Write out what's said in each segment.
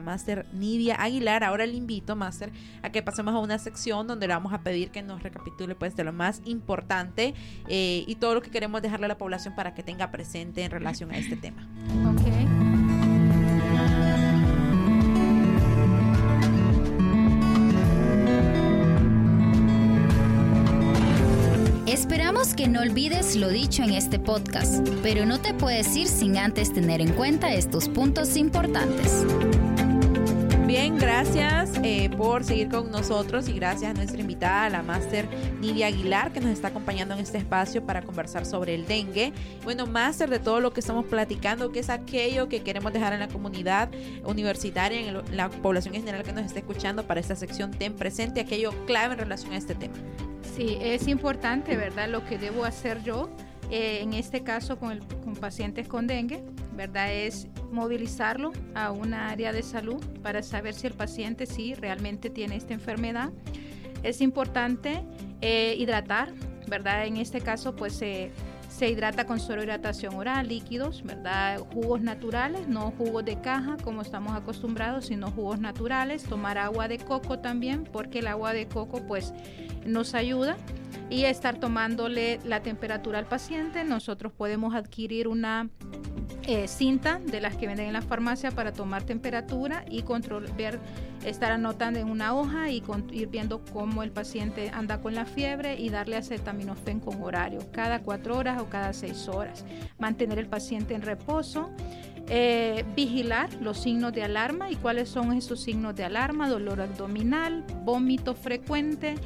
Máster Nidia Aguilar. Ahora le invito, Máster, a que pasemos a una sección donde le vamos a pedir que nos recapitule pues de lo más importante y todo lo que queremos dejarle a la población para que tenga presente en relación a este tema. Okay. Esperamos que no olvides lo dicho en este podcast, pero no te puedes ir sin antes tener en cuenta estos puntos importantes. Bien, gracias por seguir con nosotros y gracias a nuestra invitada, la Máster Nidia Aguilar, que nos está acompañando en este espacio para conversar sobre el dengue. Bueno, Máster, de todo lo que estamos platicando, ¿qué es aquello que queremos dejar en la comunidad universitaria, en la población en general que nos está escuchando para esta sección Ten Presente, aquello clave en relación a este tema? Sí, es importante, ¿verdad? Lo que debo hacer yo, en este caso con pacientes con dengue, ¿verdad? Es movilizarlo a una área de salud para saber si el paciente sí realmente tiene esta enfermedad. Es importante hidratar, ¿verdad? En este caso, pues se hidrata con solo hidratación oral, líquidos, ¿verdad? Jugos naturales, no jugos de caja como estamos acostumbrados, sino jugos naturales. Tomar agua de coco también, porque el agua de coco pues nos ayuda. Y estar tomándole la temperatura al paciente. Nosotros podemos adquirir una cinta de las que venden en la farmacia para tomar temperatura y estar anotando en una hoja y ir viendo cómo el paciente anda con la fiebre y darle acetaminofén con horario, cada 4 horas o cada 6 horas. Mantener el paciente en reposo. Vigilar los signos de alarma. ¿Y cuáles son esos signos de alarma? Dolor abdominal, vómito frecuente,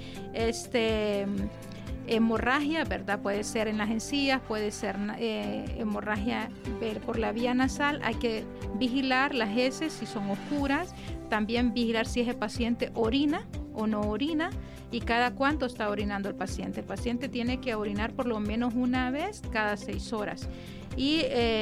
hemorragia, ¿verdad? Puede ser en las encías, puede ser hemorragia por la vía nasal. Hay que vigilar las heces si son oscuras. También vigilar si ese paciente orina o no orina y cada cuánto está orinando el paciente. El paciente tiene que orinar por lo menos una vez cada 6 horas. Y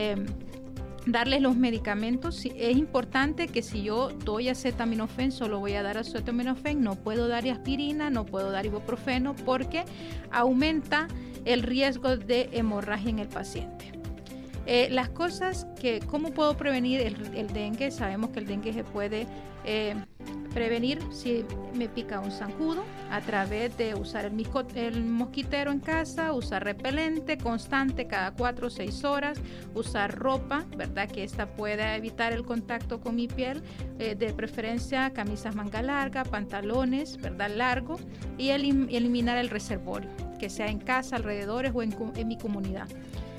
darles los medicamentos. Es importante que si yo doy acetaminofén, solo voy a dar acetaminofén, no puedo dar aspirina, no puedo dar ibuprofeno porque aumenta el riesgo de hemorragia en el paciente. Las cosas ¿cómo puedo prevenir el dengue? Sabemos que el dengue se puede prevenir si me pica un zancudo a través de usar el mosquitero en casa, usar repelente constante cada 4 o 6 horas, usar ropa, ¿verdad? Que esta pueda evitar el contacto con mi piel, de preferencia camisas manga larga, pantalones, ¿verdad? Largo, y eliminar el reservorio, que sea en casa, alrededores o en mi comunidad.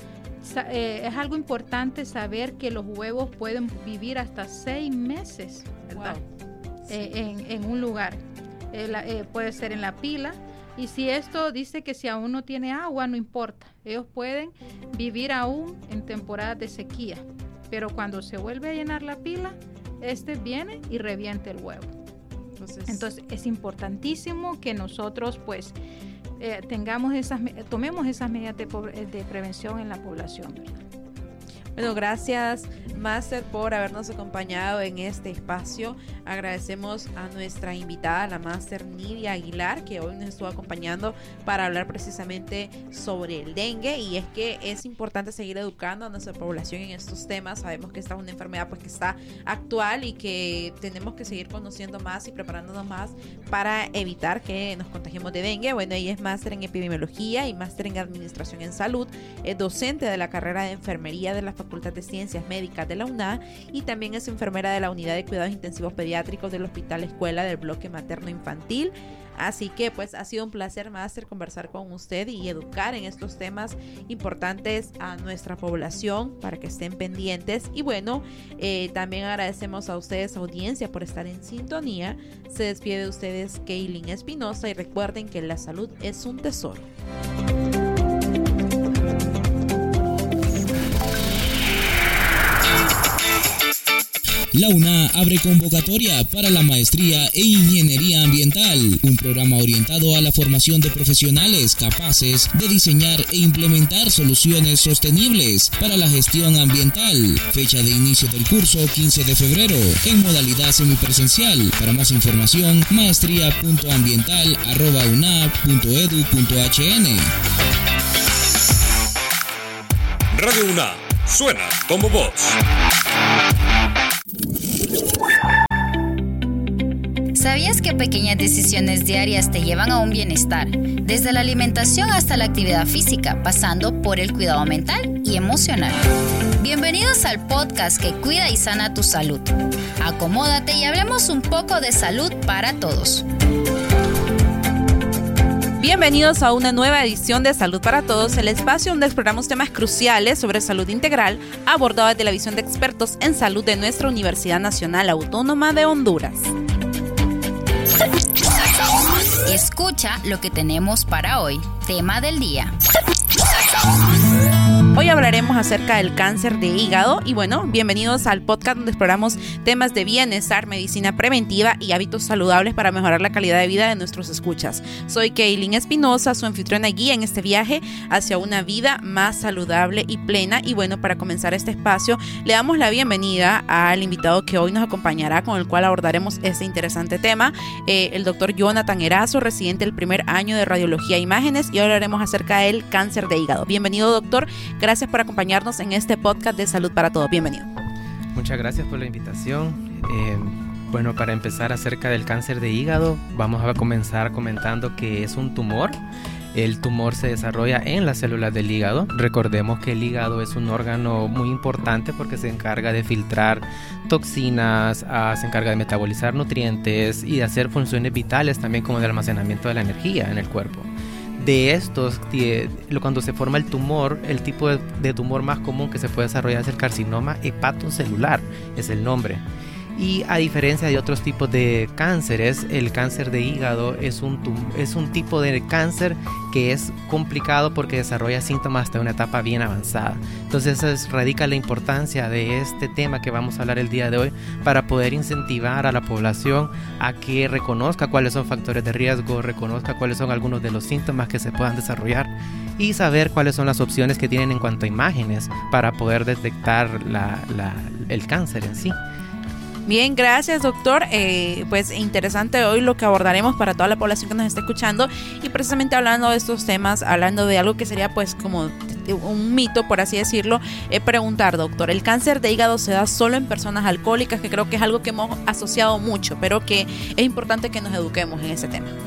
Es algo importante saber que los huevos pueden vivir hasta 6 meses, ¿verdad? Wow. En un lugar. Puede ser en la pila. Y si esto dice que si aún no tiene agua, no importa. Ellos pueden vivir aún en temporadas de sequía. Pero cuando se vuelve a llenar la pila, viene y revienta el huevo. Entonces es importantísimo que nosotros pues tomemos esas medidas de prevención en la población, ¿verdad? Bueno, gracias, Máster, por habernos acompañado en este espacio. Agradecemos a nuestra invitada, la Máster Nidia Aguilar, que hoy nos estuvo acompañando para hablar precisamente sobre el dengue. Y es que es importante seguir educando a nuestra población en estos temas. Sabemos que esta es una enfermedad pues que está actual y que tenemos que seguir conociendo más y preparándonos más para evitar que nos contagiemos de dengue. Bueno, ella es Máster en Epidemiología y Máster en Administración en Salud. Es docente de la carrera de Enfermería de la Facultad de Ciencias Médicas de la UNA y también es enfermera de la Unidad de Cuidados Intensivos Pediátricos del Hospital Escuela del Bloque Materno Infantil. Así que pues ha sido un placer, Máster, conversar con usted y educar en estos temas importantes a nuestra población para que estén pendientes. Y bueno, también agradecemos a ustedes, audiencia, por estar en sintonía. Se despide de ustedes Kaylin Espinosa y recuerden que la salud es un tesoro. La UNA abre convocatoria para la maestría en Ingeniería Ambiental, un programa orientado a la formación de profesionales capaces de diseñar e implementar soluciones sostenibles para la gestión ambiental. Fecha de inicio del curso 15 de febrero, en modalidad semipresencial. Para más información, maestría.ambiental@una.edu.hn. Radio UNA, suena como voz. ¿Sabías que pequeñas decisiones diarias te llevan a un bienestar? Desde la alimentación hasta la actividad física, pasando por el cuidado mental y emocional. Bienvenidos al podcast que cuida y sana tu salud. Acomódate y hablemos un poco de salud para todos. Bienvenidos a una nueva edición de Salud para Todos, el espacio donde exploramos temas cruciales sobre salud integral abordados desde la visión de expertos en salud de nuestra Universidad Nacional Autónoma de Honduras. Escucha lo que tenemos para hoy. Tema del día. Hoy hablaremos acerca del cáncer de hígado y bueno, bienvenidos al podcast donde exploramos temas de bienestar, medicina preventiva y hábitos saludables para mejorar la calidad de vida de nuestros escuchas. Soy Kaylin Espinosa, su anfitriona y guía en este viaje hacia una vida más saludable y plena. Y bueno, para comenzar este espacio, le damos la bienvenida al invitado que hoy nos acompañará, con el cual abordaremos este interesante tema, el doctor Jonathan Erazo, residente del primer año de Radiología e Imágenes, y hoy hablaremos acerca del cáncer de hígado. Bienvenido, doctor. Gracias por acompañarnos en este podcast de Salud para Todos. Bienvenido. Muchas gracias por la invitación. Bueno, para empezar acerca del cáncer de hígado, vamos a comenzar comentando que es un tumor. El tumor se desarrolla en las células del hígado. Recordemos que el hígado es un órgano muy importante porque se encarga de filtrar toxinas, se encarga de metabolizar nutrientes y de hacer funciones vitales también, como de almacenamiento de la energía en el cuerpo. De estos, cuando se forma el tumor, el tipo de tumor más común que se puede desarrollar es el carcinoma hepatocelular, es el nombre. Y a diferencia de otros tipos de cánceres, el cáncer de hígado es un tipo de cáncer que es complicado porque desarrolla síntomas hasta una etapa bien avanzada. Entonces radica la importancia de este tema que vamos a hablar el día de hoy, para poder incentivar a la población a que reconozca cuáles son factores de riesgo, reconozca cuáles son algunos de los síntomas que se puedan desarrollar y saber cuáles son las opciones que tienen en cuanto a imágenes para poder detectar el cáncer en sí. Bien, gracias, doctor. Pues interesante hoy lo que abordaremos para toda la población que nos está escuchando, y precisamente hablando de estos temas, hablando de algo que sería pues como un mito, por así decirlo, preguntar, doctor, ¿el cáncer de hígado se da solo en personas alcohólicas? Que creo que es algo que hemos asociado mucho, pero que es importante que nos eduquemos en ese tema.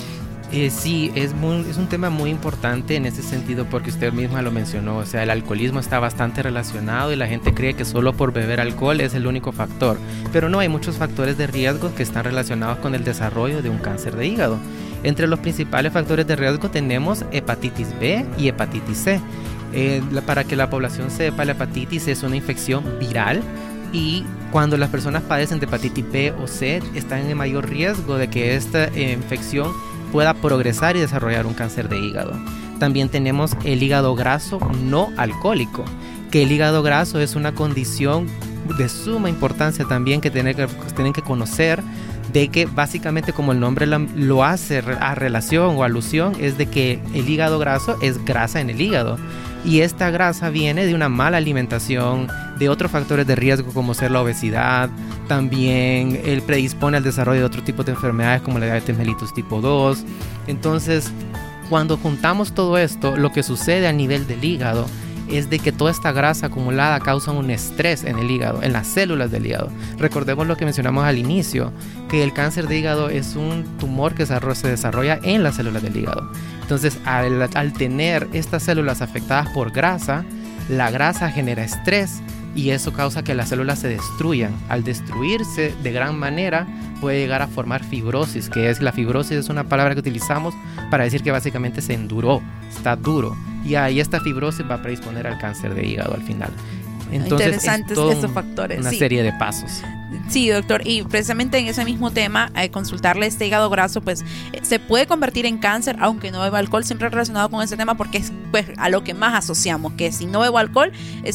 Sí, es un tema muy importante en ese sentido, porque usted misma lo mencionó, o sea, el alcoholismo está bastante relacionado y la gente cree que solo por beber alcohol es el único factor, pero no, hay muchos factores de riesgo que están relacionados con el desarrollo de un cáncer de hígado. Entre los principales factores de riesgo tenemos hepatitis B y hepatitis C. Para que la población sepa, la hepatitis es una infección viral, y cuando las personas padecen de hepatitis B o C están en mayor riesgo de que esta infección pueda progresar y desarrollar un cáncer de hígado. También tenemos el hígado graso no alcohólico, que el hígado graso es una condición de suma importancia también que tienen que conocer, de que básicamente, como el nombre lo hace a relación o alusión, es de que el hígado graso es grasa en el hígado, y esta grasa viene de una mala alimentación, de otros factores de riesgo como ser la obesidad. También él predispone al desarrollo de otro tipo de enfermedades como la diabetes mellitus tipo 2. Entonces, cuando juntamos todo esto, lo que sucede a nivel del hígado es de que toda esta grasa acumulada causa un estrés en el hígado, en las células del hígado. Recordemos lo que mencionamos al inicio, que el cáncer de hígado es un tumor que se desarrolla en las células del hígado. Entonces, al tener estas células afectadas por grasa, la grasa genera estrés y eso causa que las células se destruyan. Al destruirse de gran manera, puede llegar a formar fibrosis, la fibrosis es una palabra que utilizamos para decir que básicamente se enduró, está duro, y ahí esta fibrosis va a predisponer al cáncer de hígado al final. Entonces, interesantes esos factores. Una serie de pasos. Sí, doctor, y precisamente en ese mismo tema, consultarle este hígado graso, pues se puede convertir en cáncer aunque no beba alcohol, siempre relacionado con ese tema, porque es pues a lo que más asociamos, que si no bebo alcohol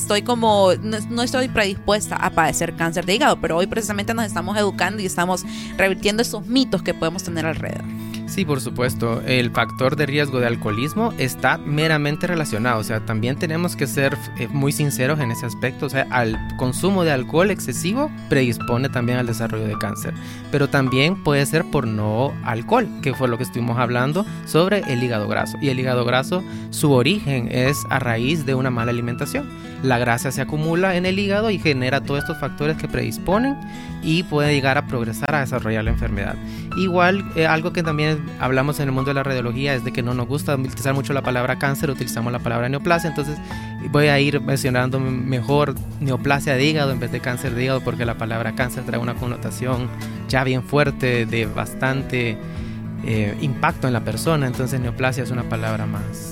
no estoy predispuesta a padecer cáncer de hígado, pero hoy precisamente nos estamos educando y estamos revirtiendo esos mitos que podemos tener alrededor. Sí, por supuesto. El factor de riesgo de alcoholismo está meramente relacionado. O sea, también tenemos que ser muy sinceros en ese aspecto. O sea, al consumo de alcohol excesivo predispone también al desarrollo de cáncer. Pero también puede ser por no alcohol, que fue lo que estuvimos hablando sobre el hígado graso. Y el hígado graso, su origen es a raíz de una mala alimentación. La grasa se acumula en el hígado y genera todos estos factores que predisponen y puede llegar a progresar a desarrollar la enfermedad. Igual, algo que también hablamos en el mundo de la radiología es de que no nos gusta utilizar mucho la palabra cáncer, utilizamos la palabra neoplasia. Entonces voy a ir mencionando mejor neoplasia de hígado en vez de cáncer de hígado, porque la palabra cáncer trae una connotación ya bien fuerte de bastante impacto en la persona. Entonces neoplasia es una palabra más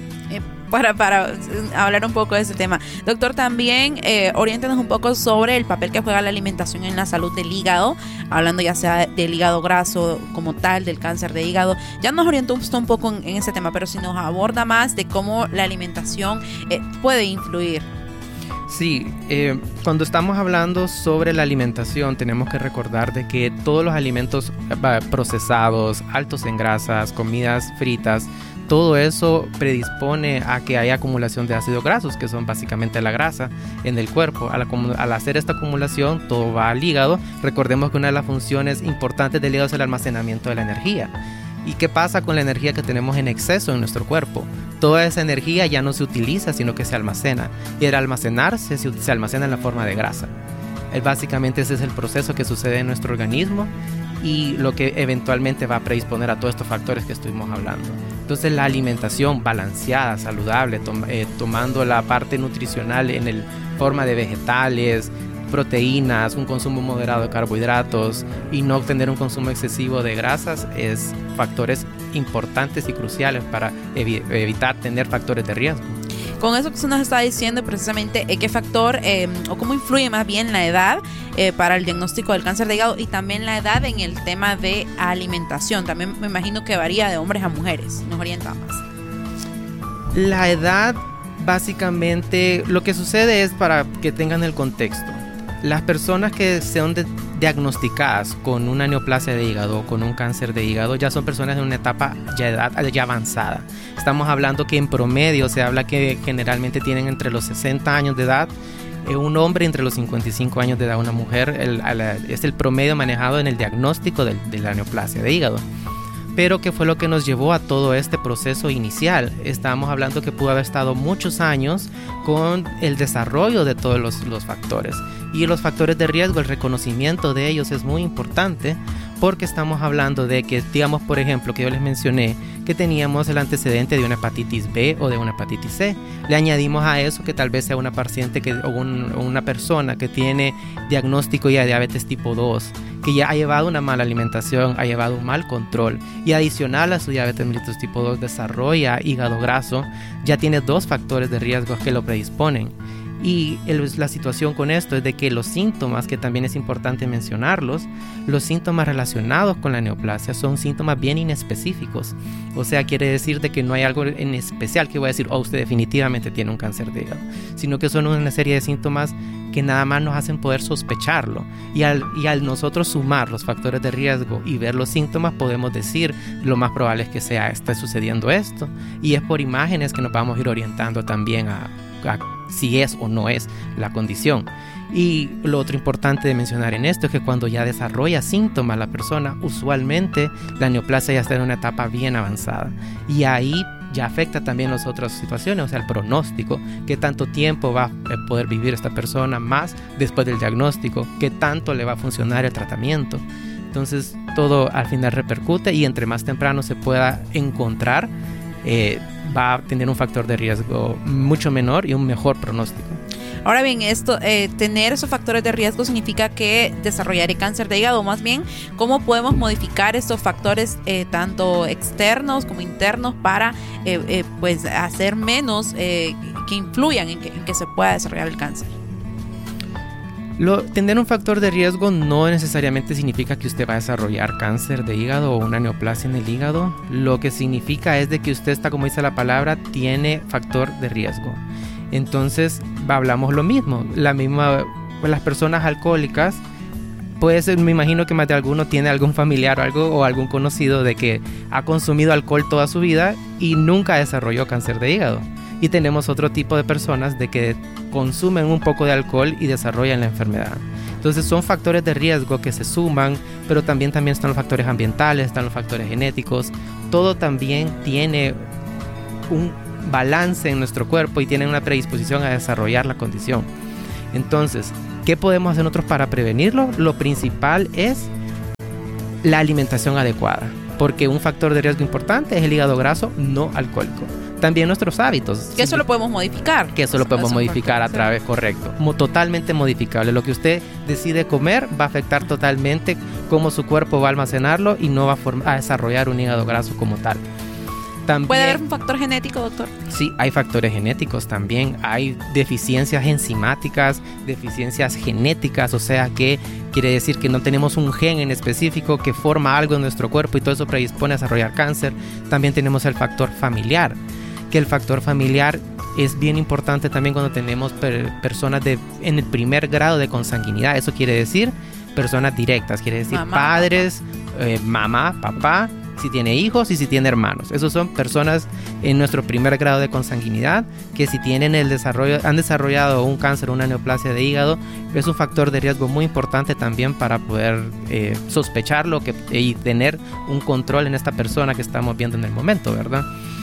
para hablar un poco de ese tema. Doctor, también oriéntenos un poco sobre el papel que juega la alimentación en la salud del hígado, hablando ya sea del hígado graso como tal, del cáncer de hígado. Ya nos orientó usted un poco en ese tema, pero si nos aborda más de cómo la alimentación puede influir. Sí, cuando estamos hablando sobre la alimentación tenemos que recordar de que todos los alimentos procesados, altos en grasas, comidas fritas, todo eso predispone a que haya acumulación de ácidos grasos, que son básicamente la grasa en el cuerpo. Al hacer esta acumulación, todo va al hígado. Recordemos que una de las funciones importantes del hígado es el almacenamiento de la energía. ¿Y qué pasa con la energía que tenemos en exceso en nuestro cuerpo? Toda esa energía ya no se utiliza, sino que se almacena. Y al almacenarse, se almacena en la forma de grasa. Básicamente ese es el proceso que sucede en nuestro organismo y lo que eventualmente va a predisponer a todos estos factores que estuvimos hablando. Entonces la alimentación balanceada, saludable, tomando la parte nutricional en forma de vegetales, proteínas, un consumo moderado de carbohidratos y no tener un consumo excesivo de grasas es factores importantes y cruciales para evitar tener factores de riesgo. Con eso que usted nos está diciendo precisamente, ¿qué factor o cómo influye más bien la edad para el diagnóstico del cáncer de hígado y también la edad en el tema de alimentación? También me imagino que varía de hombres a mujeres. Nos orienta más. La edad, básicamente, lo que sucede es, para que tengan el contexto, las personas que sean diagnosticadas con una neoplasia de hígado o con un cáncer de hígado ya son personas de una etapa de edad ya avanzada. Estamos hablando que en promedio se habla que generalmente tienen entre los 60 años de edad un hombre, entre los 55 años de edad una mujer. Es el promedio manejado en el diagnóstico de la neoplasia de hígado. Pero ¿qué fue lo que nos llevó a todo este proceso inicial? Estábamos hablando que pudo haber estado muchos años con el desarrollo de todos los factores. Y los factores de riesgo, el reconocimiento de ellos es muy importante, porque estamos hablando de que, digamos, por ejemplo, que yo les mencioné que teníamos el antecedente de una hepatitis B o de una hepatitis C. Le añadimos a eso que tal vez sea una paciente o una persona que tiene diagnóstico ya de diabetes tipo 2, que ya ha llevado una mala alimentación, ha llevado un mal control, y adicional a su diabetes mellitus tipo 2 desarrolla hígado graso, ya tiene dos factores de riesgo que lo predisponen. Y la situación con esto es de que los síntomas, que también es importante mencionarlos, los síntomas relacionados con la neoplasia son síntomas bien inespecíficos. O sea, quiere decir de que no hay algo en especial que voy a decir, usted definitivamente tiene un cáncer de hígado, sino que son una serie de síntomas que nada más nos hacen poder sospecharlo. Y al nosotros sumar los factores de riesgo y ver los síntomas, podemos decir lo más probable es que esté sucediendo esto. Y es por imágenes que nos vamos a ir orientando también a si es o no es la condición. Y lo otro importante de mencionar en esto es que cuando ya desarrolla síntomas la persona, usualmente la neoplasia ya está en una etapa bien avanzada, y ahí ya afecta también las otras situaciones, o sea, el pronóstico, qué tanto tiempo va a poder vivir esta persona, más después del diagnóstico, qué tanto le va a funcionar el tratamiento. Entonces todo al final repercute, y entre más temprano se pueda encontrar, va a tener un factor de riesgo mucho menor y un mejor pronóstico. Ahora bien, tener esos factores de riesgo significa que desarrollaré cáncer de hígado. Más bien, ¿cómo podemos modificar estos factores tanto externos como internos para pues hacer menos que influyan en que se pueda desarrollar el cáncer? Tener un factor de riesgo no necesariamente significa que usted va a desarrollar cáncer de hígado o una neoplasia en el hígado. Lo que significa es de que usted está, como dice la palabra, tiene factor de riesgo. Entonces hablamos lo mismo. Las personas alcohólicas pues me imagino que más de alguno tiene algún familiar o algo, o algún conocido de que ha consumido alcohol toda su vida y nunca desarrolló cáncer de hígado. Y tenemos otro tipo de personas de que consumen un poco de alcohol y desarrollan la enfermedad. Entonces son factores de riesgo que se suman, pero también están los factores ambientales, están los factores genéticos. Todo también tiene un balance en nuestro cuerpo y tiene una predisposición a desarrollar la condición. Entonces, ¿qué podemos hacer nosotros para prevenirlo? Lo principal es la alimentación adecuada, porque un factor de riesgo importante es el hígado graso no alcohólico. También nuestros hábitos. Que eso lo podemos modificar. Que eso lo podemos modificar a través, correcto. Totalmente modificable. Lo que usted decide comer va a afectar totalmente cómo su cuerpo va a almacenarlo y no va a desarrollar un hígado graso como tal. También, ¿puede haber un factor genético, doctor? Sí, hay factores genéticos también. Hay deficiencias enzimáticas, deficiencias genéticas, o sea que quiere decir que no tenemos un gen en específico que forma algo en nuestro cuerpo y todo eso predispone a desarrollar cáncer. También tenemos el factor familiar, que el factor familiar es bien importante también cuando tenemos personas en el primer grado de consanguinidad. Eso quiere decir personas directas, quiere decir padres, mamá, papá, si tiene hijos y si tiene hermanos. Esos son personas en nuestro primer grado de consanguinidad que si tienen han desarrollado un cáncer o una neoplasia de hígado, es un factor de riesgo muy importante también para poder sospecharlo y tener un control en esta persona que estamos viendo en el momento, ¿verdad?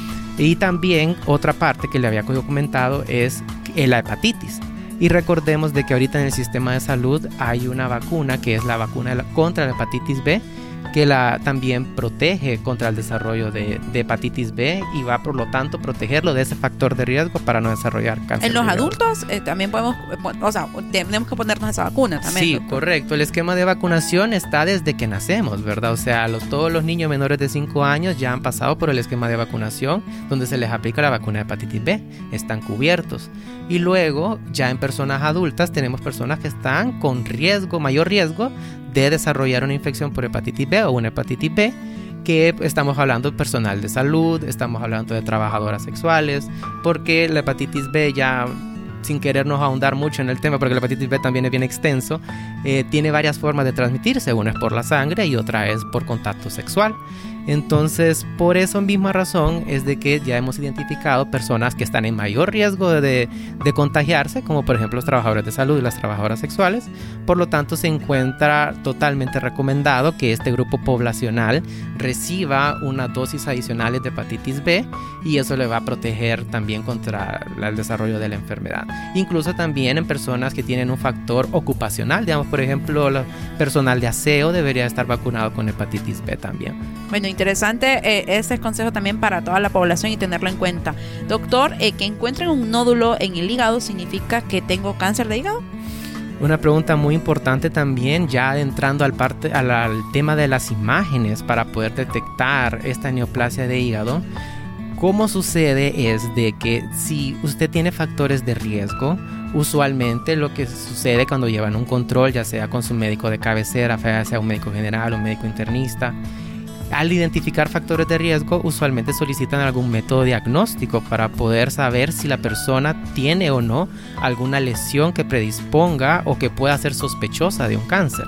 Y también otra parte que le había comentado es la hepatitis. Y recordemos de que ahorita en el sistema de salud hay una vacuna que es la vacuna contra la hepatitis B, que también protege contra el desarrollo de hepatitis B y va por lo tanto protegerlo de ese factor de riesgo para no desarrollar cáncer. En los adultos también podemos, tenemos que ponernos esa vacuna también. Sí, doctor. Correcto. El esquema de vacunación está desde que nacemos, ¿verdad? O sea, todos los niños menores de 5 años ya han pasado por el esquema de vacunación donde se les aplica la vacuna de hepatitis B. Están cubiertos. Y luego, ya en personas adultas, tenemos personas que están con mayor riesgo de desarrollar una infección por hepatitis B o una hepatitis B, que estamos hablando de personal de salud, estamos hablando de trabajadoras sexuales, porque la hepatitis B, ya sin querernos ahondar mucho en el tema, porque la hepatitis B también es bien extenso, tiene varias formas de transmitirse. Una es por la sangre y otra es por contacto sexual. Entonces, por esa misma razón es de que ya hemos identificado personas que están en mayor riesgo de contagiarse, como por ejemplo los trabajadores de salud y las trabajadoras sexuales. Por lo tanto, se encuentra totalmente recomendado que este grupo poblacional reciba unas dosis adicionales de hepatitis B y eso le va a proteger también contra el desarrollo de la enfermedad. Incluso también en personas que tienen un factor ocupacional, digamos, por ejemplo, el personal de aseo debería estar vacunado con hepatitis B también. Bueno, interesante ese consejo también para toda la población y tenerlo en cuenta. Doctor, que encuentren un nódulo en el hígado, ¿significa que tengo cáncer de hígado? Una pregunta muy importante también, ya entrando al tema de las imágenes para poder detectar esta neoplasia de hígado. ¿Cómo sucede? Es de que si usted tiene factores de riesgo, usualmente lo que sucede cuando llevan un control, ya sea con su médico de cabecera, ya sea un médico general o un médico internista, al identificar factores de riesgo, usualmente solicitan algún método diagnóstico para poder saber si la persona tiene o no alguna lesión que predisponga o que pueda ser sospechosa de un cáncer.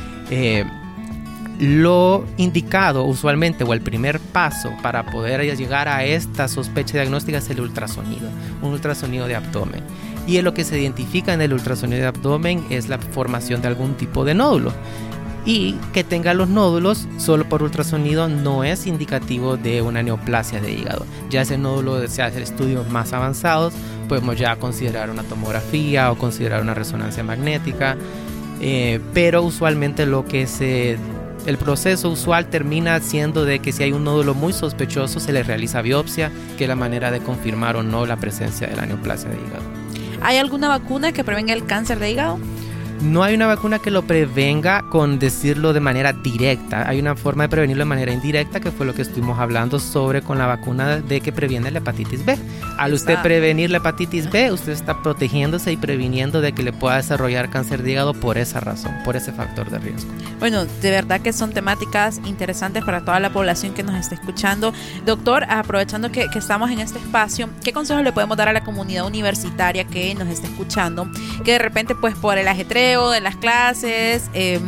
Lo indicado usualmente, o el primer paso para poder llegar a esta sospecha diagnóstica, es el ultrasonido, un ultrasonido de abdomen. Y lo que se identifica en el ultrasonido de abdomen es la formación de algún tipo de nódulo. Y que tenga los nódulos solo por ultrasonido no es indicativo de una neoplasia de hígado. Ya ese nódulo se hace estudios más avanzados, podemos ya considerar una tomografía o considerar una resonancia magnética, pero usualmente el proceso usual termina siendo de que si hay un nódulo muy sospechoso se le realiza biopsia, que es la manera de confirmar o no la presencia de la neoplasia de hígado. ¿Hay alguna vacuna que prevenga el cáncer de hígado? No hay una vacuna que lo prevenga con decirlo de manera directa. Hay una forma de prevenirlo de manera indirecta, que fue lo que estuvimos hablando sobre con la vacuna de que previene la hepatitis B. Al usted prevenir la hepatitis B, usted está protegiéndose y previniendo de que le pueda desarrollar cáncer de hígado por esa razón, por ese factor de riesgo. Bueno, de verdad que son temáticas interesantes para toda la población que nos está escuchando. Doctor, aprovechando que estamos en este espacio, ¿qué consejos le podemos dar a la comunidad universitaria que nos está escuchando? Que de repente, pues por el ajetreo de las clases,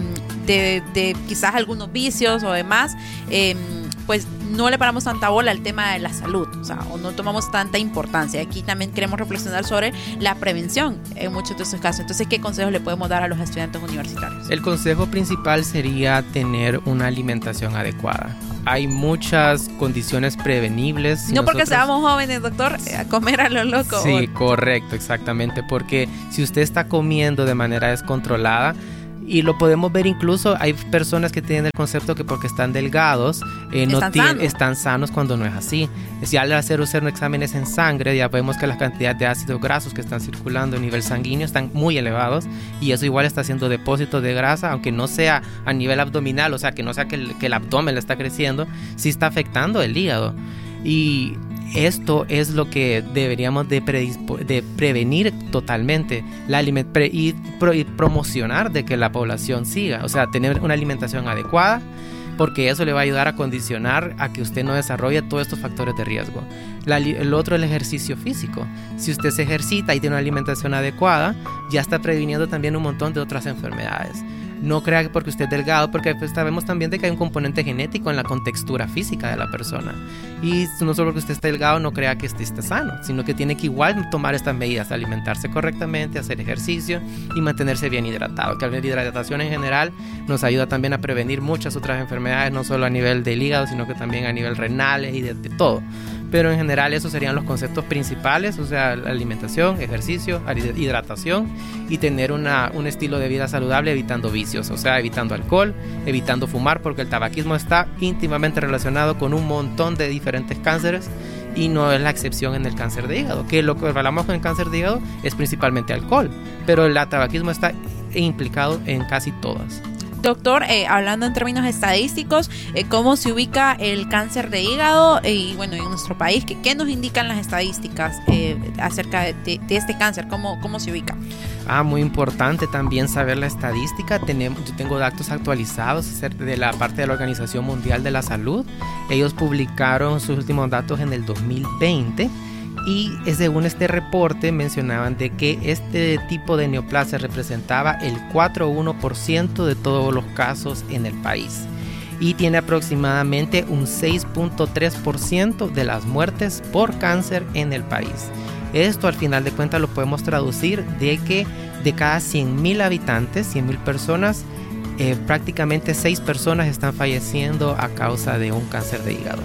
de quizás algunos vicios o demás, pues no le paramos tanta bola al tema de la salud, o sea, o no tomamos tanta importancia. Aquí también queremos reflexionar sobre la prevención en muchos de estos casos. Entonces, ¿qué consejos le podemos dar a los estudiantes universitarios? El consejo principal sería tener una alimentación adecuada. Hay muchas condiciones prevenibles. No porque seamos jóvenes, doctor, a comer a lo loco. Sí, correcto, exactamente, porque si usted está comiendo de manera descontrolada, y lo podemos ver incluso, hay personas que tienen el concepto que porque están delgados están sanos cuando no es así. Si al hacer exámenes en sangre ya vemos que las cantidades de ácidos grasos que están circulando a nivel sanguíneo están muy elevados, y eso igual está haciendo depósitos de grasa, aunque no sea a nivel abdominal, o sea que no sea que el abdomen le está creciendo, sí está afectando el hígado. Y esto es lo que deberíamos de prevenir totalmente y promocionar de que la población siga, o sea, tener una alimentación adecuada, porque eso le va a ayudar a condicionar a que usted no desarrolle todos estos factores de riesgo. El otro es el ejercicio físico. Si usted se ejercita y tiene una alimentación adecuada, ya está previniendo también un montón de otras enfermedades. No crea que porque usted es delgado, porque pues sabemos también de que hay un componente genético en la contextura física de la persona. Y no solo porque usted está delgado, no crea que esté sano, sino que tiene que igual tomar estas medidas, alimentarse correctamente, hacer ejercicio y mantenerse bien hidratado. Que la hidratación en general nos ayuda también a prevenir muchas otras enfermedades, no solo a nivel del hígado, sino que también a nivel renales y de todo. Pero en general esos serían los conceptos principales, o sea, la alimentación, ejercicio, hidratación y tener un estilo de vida saludable evitando vicios, o sea, evitando alcohol, evitando fumar, porque el tabaquismo está íntimamente relacionado con un montón de diferentes cánceres y no es la excepción en el cáncer de hígado, que lo que hablamos con el cáncer de hígado es principalmente alcohol, pero el tabaquismo está implicado en casi todas. Doctor, hablando en términos estadísticos, ¿cómo se ubica el cáncer de hígado y bueno, en nuestro país? ¿Qué nos indican las estadísticas acerca de este cáncer? ¿Cómo se ubica? Muy importante también saber la estadística. Yo tengo datos actualizados de la parte de la Organización Mundial de la Salud. Ellos publicaron sus últimos datos en el 2020. Y según este reporte mencionaban de que este tipo de neoplasia representaba el 4,1% de todos los casos en el país y tiene aproximadamente un 6,3% de las muertes por cáncer en el país. Esto al final de cuentas lo podemos traducir de que de cada 100,000 habitantes, 100,000 personas, prácticamente 6 personas están falleciendo a causa de un cáncer de hígado.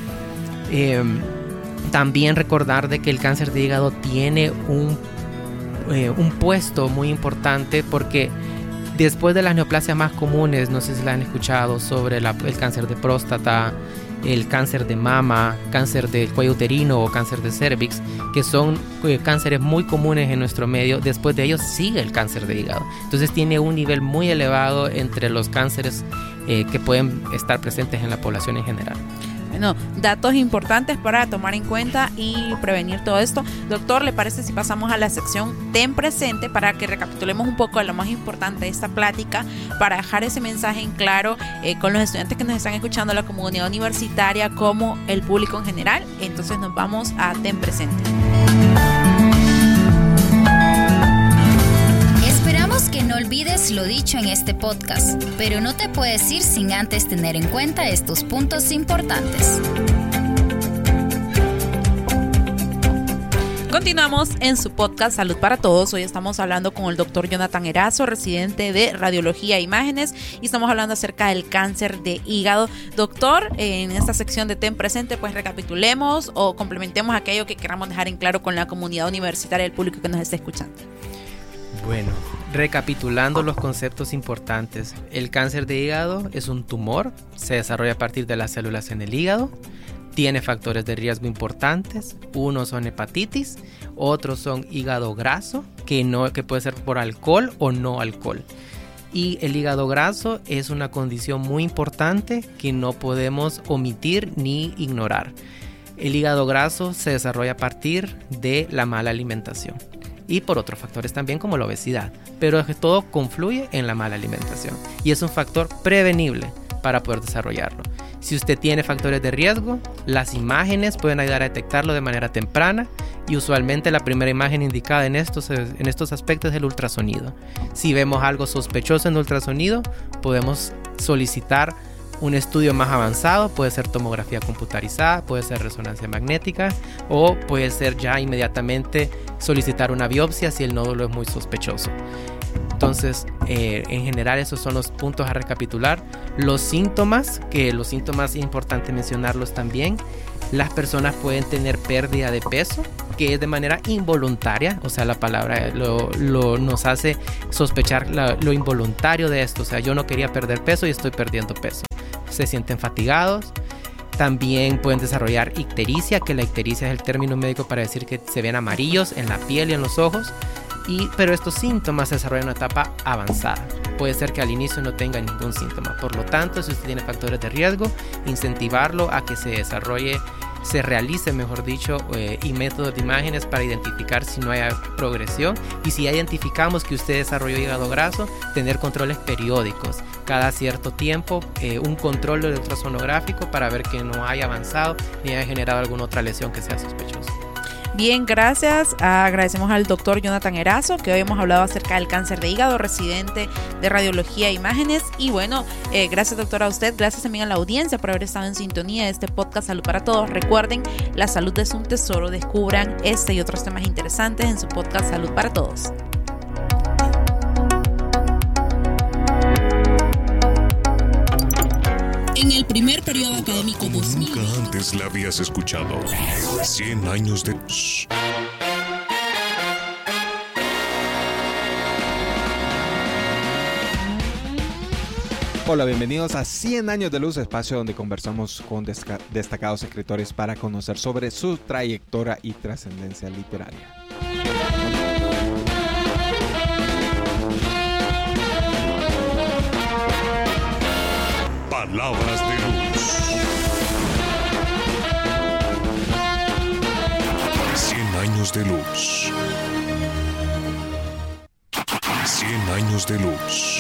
También recordar de que el cáncer de hígado tiene un puesto muy importante, porque después de las neoplasias más comunes, no sé si la han escuchado, sobre el cáncer de próstata, el cáncer de mama, cáncer del cuello uterino o cáncer de cervix, que son cánceres muy comunes en nuestro medio, después de ellos sigue el cáncer de hígado. Entonces tiene un nivel muy elevado entre los cánceres que pueden estar presentes en la población en general. Bueno, datos importantes para tomar en cuenta y prevenir todo esto. Doctor, ¿le parece si pasamos a la sección Ten Presente para que recapitulemos un poco de lo más importante de esta plática, para dejar ese mensaje en claro con los estudiantes que nos están escuchando, la comunidad universitaria como el público en general? Entonces nos vamos a Ten Presente. Que no olvides lo dicho en este podcast, pero no te puedes ir sin antes tener en cuenta estos puntos importantes. Continuamos en su podcast Salud para Todos. Hoy estamos hablando con el doctor Jonathan Erazo, residente de Radiología e Imágenes, y estamos hablando acerca del cáncer de hígado. Doctor, en esta sección de Ten Presente, pues recapitulemos o complementemos aquello que queramos dejar en claro con la comunidad universitaria y el público que nos está escuchando. Bueno, recapitulando los conceptos importantes, el cáncer de hígado es un tumor, se desarrolla a partir de las células en el hígado, tiene factores de riesgo importantes, unos son hepatitis, otros son hígado graso, que puede ser por alcohol o no alcohol. Y el hígado graso es una condición muy importante que no podemos omitir ni ignorar. El hígado graso se desarrolla a partir de la mala alimentación y por otros factores también como la obesidad, pero todo confluye en la mala alimentación y es un factor prevenible para poder desarrollarlo. Si usted tiene factores de riesgo, las imágenes pueden ayudar a detectarlo de manera temprana y usualmente la primera imagen indicada en estos aspectos es el ultrasonido. Si vemos algo sospechoso en el ultrasonido, podemos solicitar un estudio más avanzado, puede ser tomografía computarizada, puede ser resonancia magnética o puede ser ya inmediatamente solicitar una biopsia si el nódulo es muy sospechoso. Entonces, en general esos son los puntos a recapitular. Los síntomas es importante mencionarlos también. Las personas pueden tener pérdida de peso, que es de manera involuntaria, o sea, la palabra nos hace sospechar lo involuntario de esto, o sea, yo no quería perder peso y estoy perdiendo peso. Se sienten fatigados. También pueden desarrollar ictericia, que la ictericia es el término médico para decir que se ven amarillos en la piel y en los ojos. Pero estos síntomas se desarrollan en una etapa avanzada. Puede ser que al inicio no tenga ningún síntoma. Por lo tanto, si usted tiene factores de riesgo, incentivarlo a que se realice, mejor dicho, y métodos de imágenes para identificar si no hay progresión. Y si ya identificamos que usted desarrolló hígado graso, tener controles periódicos. Cada cierto tiempo, un control de ultrasonográfico para ver que no haya avanzado ni haya generado alguna otra lesión que sea sospechosa. Bien, gracias. Agradecemos al doctor Jonathan Erazo, que hoy hemos hablado acerca del cáncer de hígado, residente de radiología e imágenes. Y bueno, gracias doctor a usted, gracias también a la audiencia por haber estado en sintonía de este podcast Salud para Todos. Recuerden, la salud es un tesoro. Descubran este y otros temas interesantes en su podcast Salud para Todos. En el primer periodo académico como 2000. Nunca antes la habías escuchado. 100 años de luz. Hola, bienvenidos a 100 años de luz, espacio donde conversamos con destacados escritores para conocer sobre su trayectoria y trascendencia literaria. Palabras de luz. 100 años de luz. 100 años de luz.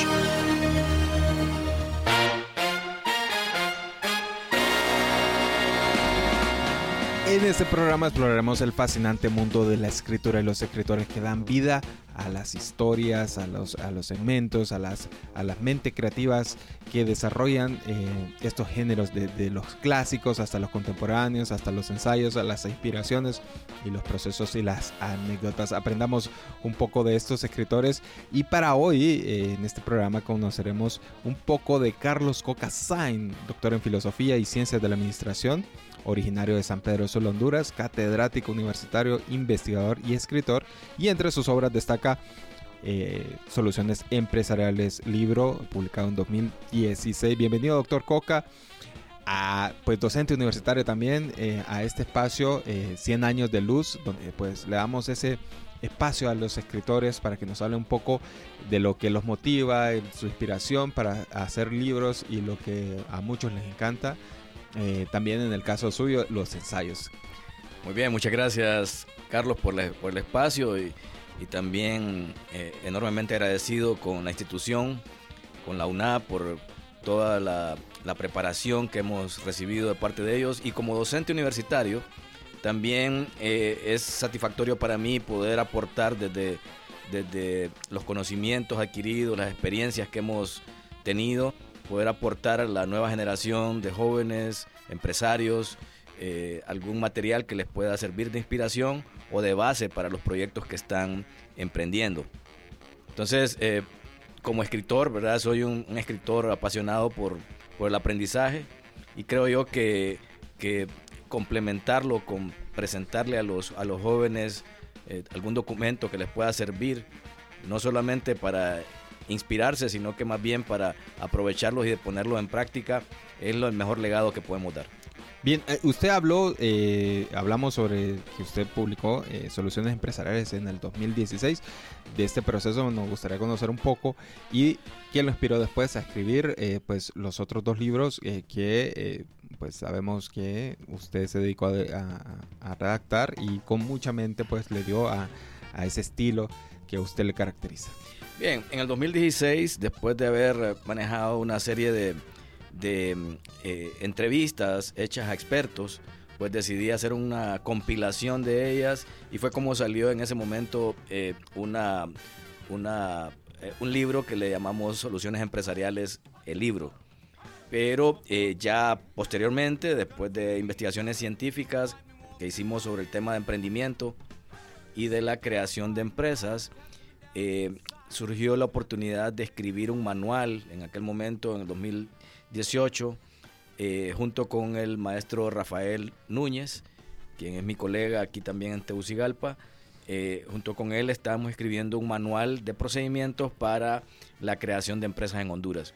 En este programa exploraremos el fascinante mundo de la escritura y los escritores que dan vida a las historias, a los segmentos, a las mentes creativas que desarrollan estos géneros de los clásicos hasta los contemporáneos, hasta los ensayos, a las inspiraciones y los procesos y las anécdotas. Aprendamos un poco de estos escritores y para hoy en este programa conoceremos un poco de Carlos Coca Sainz, doctor en Filosofía y Ciencias de la Administración, originario de San Pedro Sula, Honduras, catedrático universitario, investigador y escritor, y entre sus obras destaca Soluciones Empresariales, libro publicado en 2016. Bienvenido, doctor Coca, pues docente universitario también, a este espacio 100 años de luz, donde pues le damos ese espacio a los escritores para que nos hable un poco de lo que los motiva, su inspiración para hacer libros y lo que a muchos les encanta. También en el caso suyo, los ensayos. Muy bien, muchas gracias Carlos por el espacio y también enormemente agradecido con la institución, con la UNA por toda la preparación que hemos recibido de parte de ellos, y como docente universitario también es satisfactorio para mí poder aportar desde los conocimientos adquiridos, las experiencias que hemos tenido, poder aportar a la nueva generación de jóvenes empresarios algún material que les pueda servir de inspiración o de base para los proyectos que están emprendiendo. Entonces, como escritor, ¿verdad? Soy un escritor apasionado por el aprendizaje, y creo yo que complementarlo con presentarle a los jóvenes algún documento que les pueda servir, no solamente para inspirarse, sino que más bien para aprovecharlos y de ponerlos en práctica, es el mejor legado que podemos dar. Bien, usted hablamos sobre que usted publicó Soluciones Empresariales en el 2016. De este proceso nos gustaría conocer un poco, y quién lo inspiró después a escribir pues los otros dos libros que pues sabemos que usted se dedicó a redactar, y con mucha mente pues le dio a ese estilo que a usted le caracteriza. Bien, en el 2016, después de haber manejado una serie de entrevistas hechas a expertos, pues decidí hacer una compilación de ellas y fue como salió en ese momento un libro que le llamamos Soluciones Empresariales, el libro. Pero ya posteriormente, después de investigaciones científicas que hicimos sobre el tema de emprendimiento y de la creación de empresas, surgió la oportunidad de escribir un manual en aquel momento, en el 2018, junto con el maestro Rafael Núñez, quien es mi colega aquí también en Tegucigalpa. Junto con él estábamos escribiendo un manual de procedimientos para la creación de empresas en Honduras.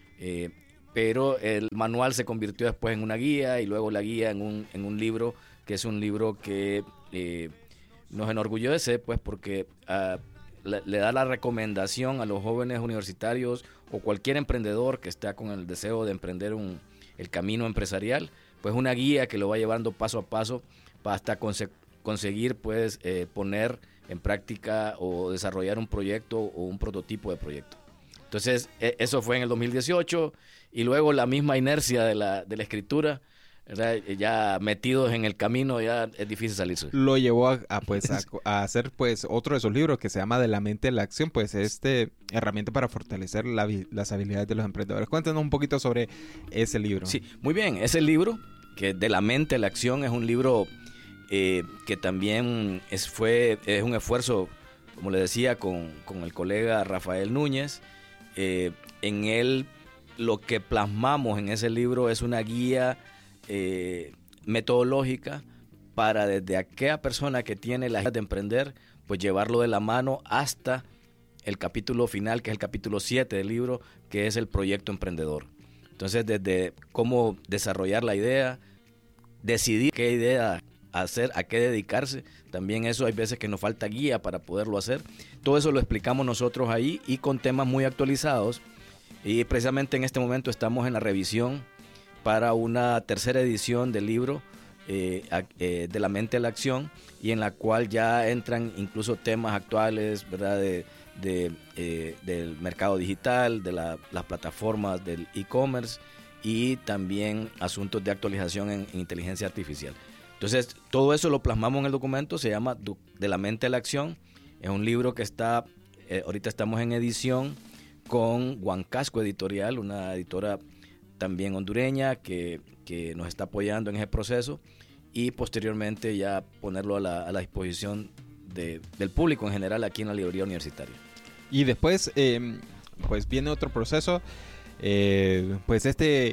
Pero el manual se convirtió después en una guía y luego la guía en un libro, que es un libro que nos enorgullece, pues porque le da la recomendación a los jóvenes universitarios o cualquier emprendedor que está con el deseo de emprender el camino empresarial, pues una guía que lo va llevando paso a paso hasta conseguir pues poner en práctica o desarrollar un proyecto o un prototipo de proyecto. Entonces eso fue en el 2018 y luego la misma inercia de la escritura, ¿verdad? Ya metidos en el camino ya es difícil salirse. Lo llevó a hacer pues otro de esos libros que se llama De la mente a la acción, pues herramienta para fortalecer las habilidades de los emprendedores. Cuéntanos un poquito sobre ese libro. Sí, muy bien. Ese libro, que De la mente a la acción, es un libro que también es un esfuerzo, como le decía, con el colega Rafael Núñez. En él lo que plasmamos en ese libro es una guía metodológica para desde aquella persona que tiene la idea de emprender, pues llevarlo de la mano hasta el capítulo final, que es el capítulo 7 del libro, que es el proyecto emprendedor. Entonces, desde cómo desarrollar la idea, decidir qué idea hacer, a qué dedicarse, también eso hay veces que nos falta guía para poderlo hacer. Todo eso lo explicamos nosotros ahí y con temas muy actualizados. Y precisamente en este momento estamos en la revisión para una tercera edición del libro De la mente a la acción, y en la cual ya entran incluso temas actuales, ¿verdad? Del mercado digital, de las plataformas del e-commerce y también asuntos de actualización en inteligencia artificial. Entonces, todo eso lo plasmamos en el documento, se llama De la mente a la acción. Es un libro que está, ahorita estamos en edición con Huancasco Editorial, una editora también hondureña que nos está apoyando en ese proceso, y posteriormente ya ponerlo a la disposición del público en general aquí en la librería universitaria. Y después, pues viene otro proceso, pues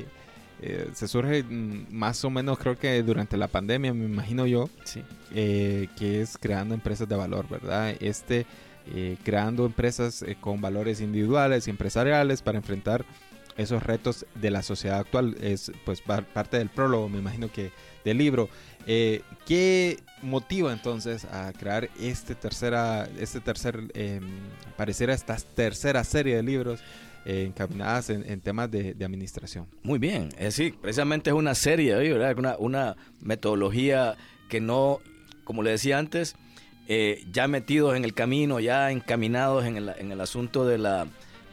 se surge más o menos, creo que durante la pandemia, me imagino yo, sí. Que es creando empresas de valor, ¿verdad? Creando empresas con valores individuales y empresariales para enfrentar esos retos de la sociedad actual. Es pues parte del prólogo, me imagino que del libro. ¿Qué motiva entonces a crear pareciera esta tercera serie de libros encaminadas en temas de administración? Muy bien, sí, precisamente es una serie, ¿verdad? Una metodología que no, como le decía antes, ya metidos en el camino, ya encaminados en el asunto de la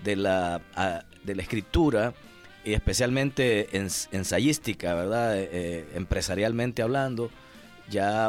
escritura, y especialmente ensayística, ¿verdad? Empresarialmente hablando, ya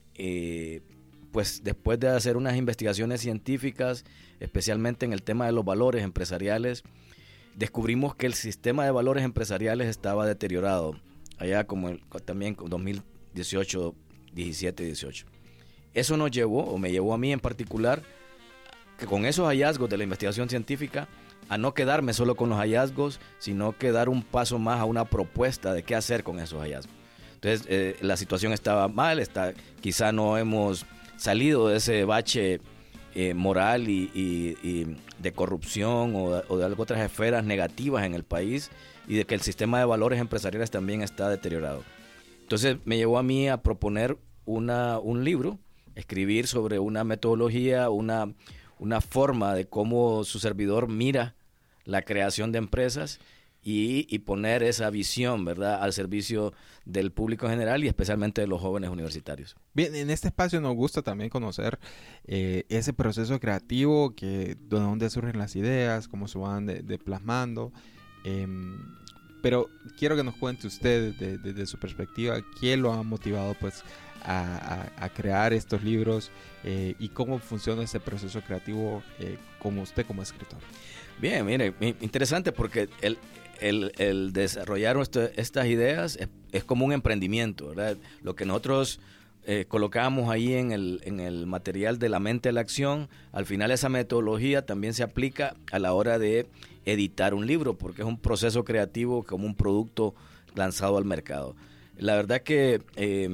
pues después de hacer unas investigaciones científicas, especialmente en el tema de los valores empresariales, descubrimos que el sistema de valores empresariales estaba deteriorado, allá también con 2018, 17, 18. Eso nos llevó, o me llevó a mí en particular, que con esos hallazgos de la investigación científica, a no quedarme solo con los hallazgos, sino que dar un paso más a una propuesta de qué hacer con esos hallazgos. Entonces, la situación estaba mal, quizá no hemos salido de ese bache moral y de corrupción o de otras esferas negativas en el país, y de que el sistema de valores empresariales también está deteriorado. Entonces, me llevó a mí a proponer un libro, escribir sobre una metodología, una forma de cómo su servidor mira la creación de empresas y poner esa visión, ¿verdad?, al servicio del público en general y especialmente de los jóvenes universitarios. Bien, en este espacio nos gusta también conocer ese proceso creativo, de dónde surgen las ideas, cómo se van de plasmando. Pero quiero que nos cuente usted desde su perspectiva qué lo ha motivado pues a crear estos libros y cómo funciona ese proceso creativo como usted como escritor. Bien, mire, interesante porque el desarrollar estas ideas es como un emprendimiento, ¿verdad? Lo que nosotros colocamos ahí en el material de la mente a la acción, al final esa metodología también se aplica a la hora de editar un libro, porque es un proceso creativo como un producto lanzado al mercado. La verdad que